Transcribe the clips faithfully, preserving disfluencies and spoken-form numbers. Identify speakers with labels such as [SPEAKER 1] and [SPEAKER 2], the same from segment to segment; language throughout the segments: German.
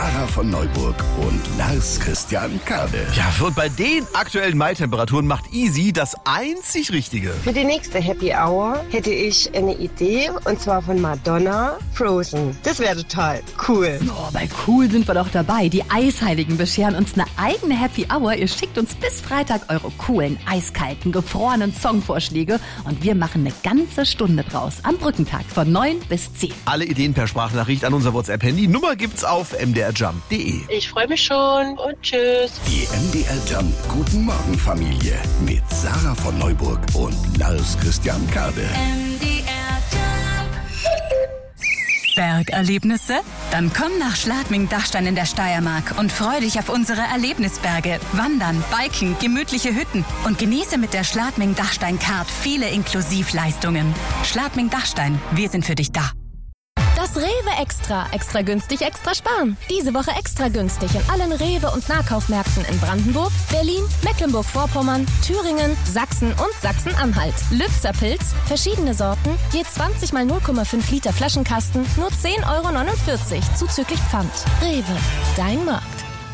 [SPEAKER 1] Sarah von Neuburg und Lars Christian Kade.
[SPEAKER 2] Ja, und bei den aktuellen Mai-Temperaturen macht Easy das einzig Richtige.
[SPEAKER 3] Für die nächste Happy Hour hätte ich eine Idee, und zwar von Madonna, Frozen. Das wäre total cool.
[SPEAKER 4] Oh, bei cool sind wir doch dabei. Die Eisheiligen bescheren uns eine eigene Happy Hour. Ihr schickt uns bis Freitag eure coolen, eiskalten, gefrorenen Songvorschläge und wir machen eine ganze Stunde draus am Brückentag von neun bis zehn.
[SPEAKER 2] Alle Ideen per Sprachnachricht an unser WhatsApp-Handy. Nummer gibt's auf m d r jump punkt d e.
[SPEAKER 3] Ich freue mich schon und tschüss.
[SPEAKER 1] Die M D R Jump Guten Morgen Familie mit Sarah von Neuburg und Lars Christian Kade.
[SPEAKER 5] M D R Jump. Bergerlebnisse? Dann komm nach Schladming-Dachstein in der Steiermark und freu dich auf unsere Erlebnisberge. Wandern, Biken, gemütliche Hütten und genieße mit der Schladming-Dachstein-Card viele Inklusivleistungen. Schladming-Dachstein, wir sind für dich da.
[SPEAKER 6] Das Rewe Extra. Extra günstig, extra sparen. Diese Woche extra günstig in allen Rewe- und Nahkaufmärkten in Brandenburg, Berlin, Mecklenburg-Vorpommern, Thüringen, Sachsen und Sachsen-Anhalt. Lübzer Pilz, verschiedene Sorten, je zwanzig mal null Komma fünf Liter Flaschenkasten, nur zehn Euro neunundvierzig, zuzüglich Pfand. Rewe, dein Markt.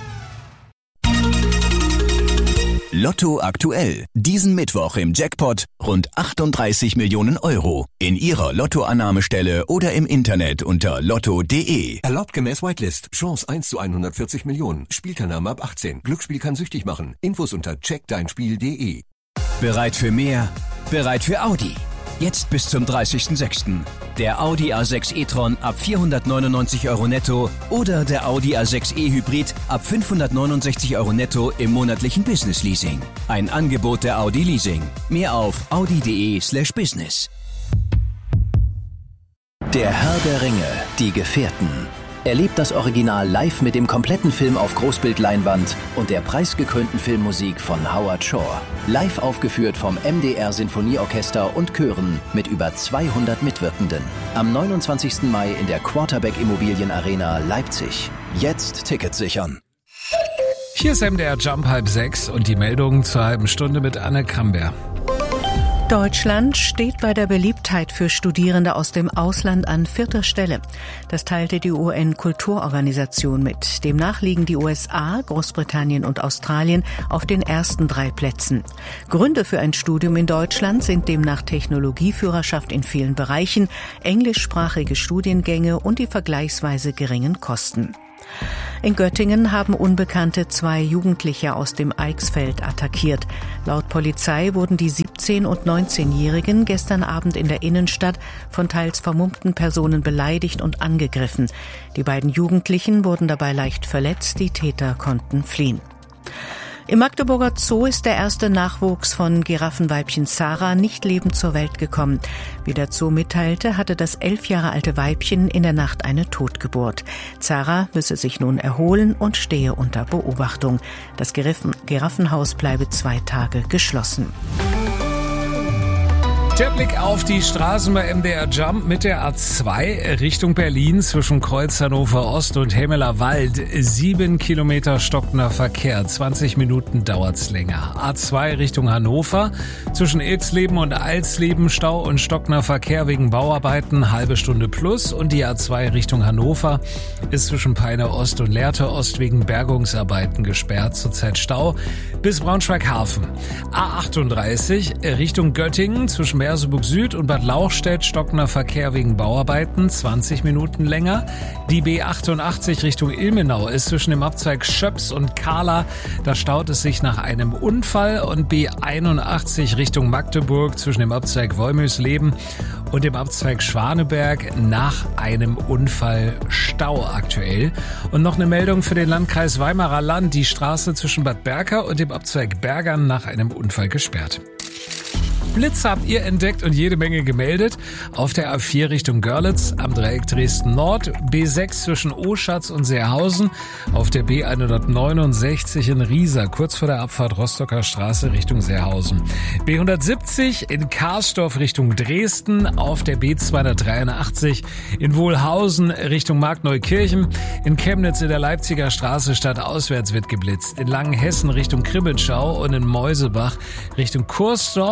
[SPEAKER 7] Lotto aktuell. Diesen Mittwoch im Jackpot rund achtunddreißig Millionen Euro. In Ihrer Lottoannahmestelle oder im Internet unter lotto punkt d e.
[SPEAKER 8] Erlaubt gemäß Whitelist. Chance eins zu hundertvierzig Millionen. Spielteilnahme ab achtzehn. Glücksspiel kann süchtig machen. Infos unter check dein spiel punkt d e.
[SPEAKER 7] Bereit für mehr? Bereit für Audi. Jetzt bis zum dreißigsten sechsten Der Audi A sechs e-tron ab vierhundertneunundneunzig Euro netto oder der Audi A sechs e Hybrid ab fünfhundertneunundsechzig Euro netto im monatlichen Business Leasing. Ein Angebot der Audi Leasing. Mehr auf audi punkt d e slash business. Der Herr der Ringe, die Gefährten. Erlebt das Original live mit dem kompletten Film auf Großbildleinwand und der preisgekrönten Filmmusik von Howard Shore. Live aufgeführt vom M D R Sinfonieorchester und Chören mit über zweihundert Mitwirkenden. Am neunundzwanzigsten Mai in der Quarterback Immobilien Arena Leipzig. Jetzt Tickets sichern.
[SPEAKER 9] Hier ist M D R Jump halb sechs und die Meldungen zur halben Stunde mit Anne Kramberg.
[SPEAKER 10] Deutschland steht bei der Beliebtheit für Studierende aus dem Ausland an vierter Stelle. Das teilte die U N-Kulturorganisation mit. Demnach liegen die U S A, Großbritannien und Australien auf den ersten drei Plätzen. Gründe für ein Studium in Deutschland sind demnach Technologieführerschaft in vielen Bereichen, englischsprachige Studiengänge und die vergleichsweise geringen Kosten. In Göttingen haben Unbekannte zwei Jugendliche aus dem Eichsfeld attackiert. Laut Polizei wurden die siebzehn- und neunzehnjährigen gestern Abend in der Innenstadt von teils vermummten Personen beleidigt und angegriffen. Die beiden Jugendlichen wurden dabei leicht verletzt, die Täter konnten fliehen. Im Magdeburger Zoo ist der erste Nachwuchs von Giraffenweibchen Zara nicht lebend zur Welt gekommen. Wie der Zoo mitteilte, hatte das elf Jahre alte Weibchen in der Nacht eine Totgeburt. Zara müsse sich nun erholen und stehe unter Beobachtung. Das Giraffen- Giraffenhaus bleibe zwei Tage geschlossen.
[SPEAKER 9] Der Blick auf die Straßen bei M D R Jump mit der A zwei Richtung Berlin zwischen Kreuz Hannover Ost und Hemmeler Wald. Sieben Kilometer stockender Verkehr, zwanzig Minuten dauert's länger. A zwei Richtung Hannover zwischen Ilksleben und Alsleben Stau und stockender Verkehr wegen Bauarbeiten, halbe Stunde plus. Und die A zwei Richtung Hannover ist zwischen Peine Ost und Lehrte Ost wegen Bergungsarbeiten gesperrt, zurzeit Stau bis Braunschweig-Hafen. A achtunddreißig Richtung Göttingen zwischen Merseburg Süd und Bad Lauchstädt stockender Verkehr wegen Bauarbeiten, zwanzig Minuten länger. Die B achtundachtzig Richtung Ilmenau ist zwischen dem Abzweig Schöps und Kahla, da staut es sich nach einem Unfall. Und B einundachtzig Richtung Magdeburg zwischen dem Abzweig Wolmösleben und dem Abzweig Schwaneberg nach einem Unfall Stau aktuell. Und noch eine Meldung für den Landkreis Weimarer Land, die Straße zwischen Bad Berka und dem Abzweig Bergern nach einem Unfall gesperrt. Blitze habt ihr entdeckt und jede Menge gemeldet. Auf der A vier Richtung Görlitz, am Dreieck Dresden Nord, B sechs zwischen Oschatz und Seerhausen, auf der B hundertneunundsechzig in Riesa, kurz vor der Abfahrt Rostocker Straße Richtung Seerhausen. B hundertsiebzig in Karsdorf Richtung Dresden, auf der B zweihundertdreiundachtzig in Wohlhausen Richtung Markneukirchen, in Chemnitz in der Leipziger Straße stadtauswärts wird geblitzt, in Langenhessen Richtung Krimitschau und in Meusebach Richtung Kursdorf. Und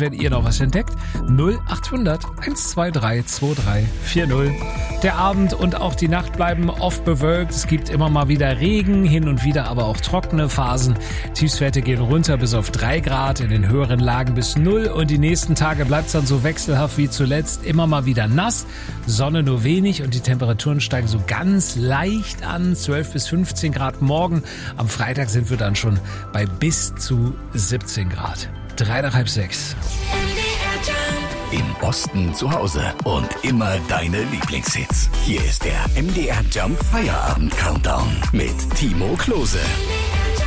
[SPEAKER 9] wenn ihr noch was entdeckt. null acht hundert eins zwei drei zwei drei vier null. Der Abend und auch die Nacht bleiben oft bewölkt. Es gibt immer mal wieder Regen, hin und wieder aber auch trockene Phasen. Tiefstwerte gehen runter bis auf drei Grad, in den höheren Lagen bis null. Und die nächsten Tage bleibt es dann so wechselhaft wie zuletzt. Immer mal wieder nass, Sonne nur wenig und die Temperaturen steigen so ganz leicht an. zwölf bis fünfzehn Grad morgen. Am Freitag sind wir dann schon bei bis zu siebzehn Grad. Drei nach halb sechs.
[SPEAKER 1] Im Osten zu Hause und immer deine Lieblingshits. Hier ist der M D R Jump Feierabend Countdown mit Timo Klose.